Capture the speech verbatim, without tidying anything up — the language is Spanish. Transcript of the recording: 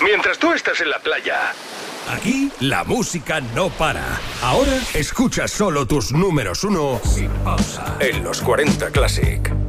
Mientras tú estás en la playa. Aquí la música no para. Ahora escucha solo tus números uno sin pausa en los cuarenta Classic.